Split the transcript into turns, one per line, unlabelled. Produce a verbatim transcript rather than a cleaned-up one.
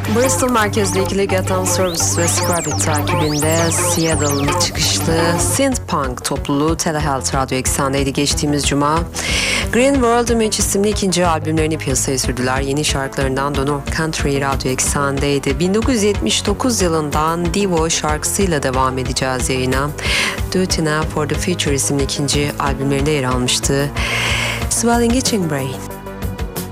Bristol merkezli ikili Gotham Service ve Scrubit takibinde Seattle'lı çıkışlı synth punk topluluğu Telehealth Radyo Eksen'deydi geçtiğimiz cuma. Green World Image isimli ikinci albümlerini piyasaya sürdüler. Yeni şarkılarından Donor Country Radyo Eksen'deydi. bin dokuz yüz yetmiş dokuz yılından Devo şarkısıyla devam edeceğiz yayına. Duty Now for the Future isimli ikinci albümlerinde yer almıştı. Swelling Itching Brain.